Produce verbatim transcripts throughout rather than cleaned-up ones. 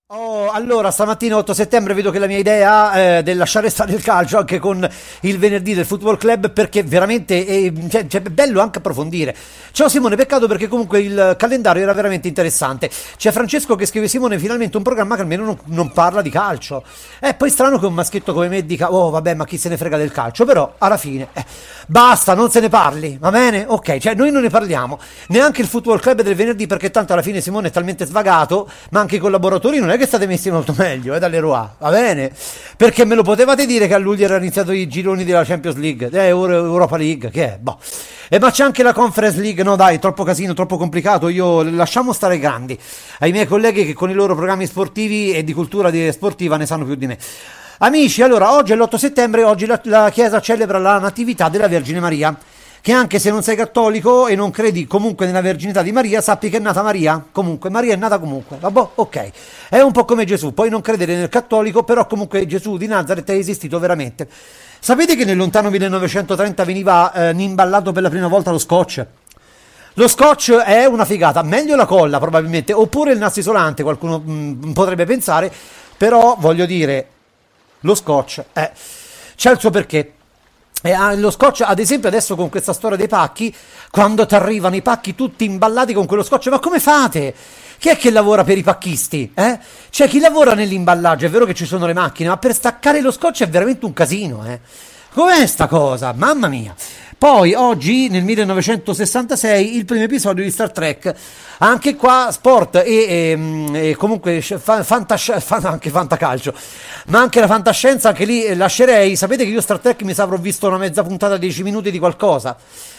Oh, allora stamattina otto settembre vedo che la mia idea eh, del lasciare stare il calcio anche con il venerdì del Football Club, perché veramente è, cioè, cioè, è bello anche approfondire. Ciao Simone, peccato perché comunque il calendario era veramente interessante. C'è Francesco che scrive: Simone, finalmente un programma che almeno non, non parla di calcio. È poi strano che un maschietto come me dica: oh vabbè, ma chi se ne frega del calcio. Però alla fine eh, basta, non se ne parli, va bene? Ok, cioè noi non ne parliamo neanche il Football Club del venerdì, perché tanto alla fine Simone è talmente svagato, ma anche i collaboratori non è che state messi molto meglio, eh, dall'Eroa, va bene? Perché me lo potevate dire che a luglio erano iniziati i gironi della Champions League, eh, Euro- Europa League, che è? Boh. E ma c'è anche la Conference League, no dai, troppo casino, troppo complicato, io lasciamo stare i grandi, ai miei colleghi che con i loro programmi sportivi e di cultura di- sportiva ne sanno più di me. Amici, allora, oggi è l'otto settembre, oggi la, la Chiesa celebra la Natività della Vergine Maria, che anche se non sei cattolico e non credi comunque nella verginità di Maria, sappi che è nata Maria, comunque, Maria è nata comunque, vabbè, ok, è un po' come Gesù, puoi non credere nel cattolico, però comunque Gesù di Nazareth è esistito veramente. Sapete che nel lontano millenovecentotrenta veniva eh, imballato per la prima volta lo scotch? Lo scotch è una figata, meglio la colla probabilmente, oppure il nastro isolante, qualcuno mh, potrebbe pensare, però voglio dire, lo scotch è, c'è il suo perché. E ah, lo scotch, ad esempio, adesso con questa storia dei pacchi, quando ti arrivano i pacchi tutti imballati con quello scotch, ma come fate? Chi è che lavora per i pacchisti? Eh? Cioè, chi lavora nell'imballaggio? È vero che ci sono le macchine, ma per staccare lo scotch è veramente un casino, eh? Com'è sta cosa? Mamma mia! Poi, oggi, nel millenovecentosessantasei, il primo episodio di Star Trek. Anche qua sport e, e, e comunque fa, fantasci- fa- anche fantacalcio, ma anche la fantascienza, anche lì lascerei. Sapete che io Star Trek mi sa avrò visto una mezza puntata, dieci minuti di qualcosa.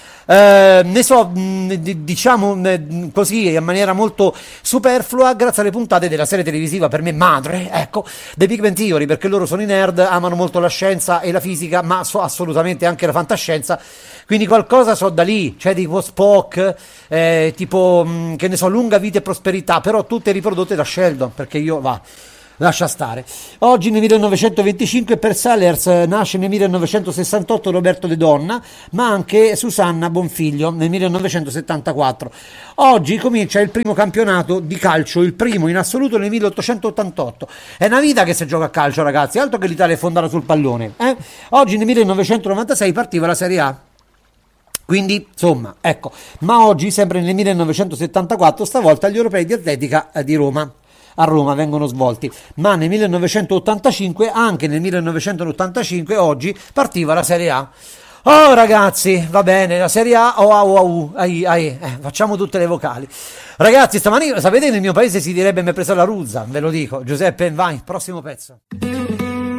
Eh, ne so, mh, d- diciamo mh, così in maniera molto superflua, grazie alle puntate della serie televisiva per me madre, ecco, The Big Bang Theory, perché loro sono i nerd, amano molto la scienza e la fisica, ma so assolutamente anche la fantascienza, quindi qualcosa so da lì, cioè tipo Spock, eh, tipo mh, che ne so, lunga vita e prosperità, però tutte riprodotte da Sheldon, perché io va. Lascia stare. Oggi nel millenovecentoventicinque per Sellers nasce nel millenovecentosessantotto Roberto De Donna, ma anche Susanna Bonfiglio nel millenovecentosettantaquattro. Oggi comincia il primo campionato di calcio, il primo in assoluto nel milleottocentottantotto. È una vita che si gioca a calcio, ragazzi, altro che l'Italia è fondata sul pallone. Eh? Oggi nel millenovecentonovantasei partiva la Serie A. Quindi, insomma, ecco. Ma oggi, sempre nel millenovecentosettantaquattro, stavolta gli europei di atletica di Roma. A Roma vengono svolti, ma nel millenovecentottantacinque, anche nel millenovecentottantacinque, oggi partiva la Serie A. Oh ragazzi, va bene, la Serie A, o A o A U, ai, ai, eh, facciamo tutte le vocali. Ragazzi, stamani, sapete, nel mio paese si direbbe mi è presa la ruzza, ve lo dico. Giuseppe, vai, prossimo pezzo.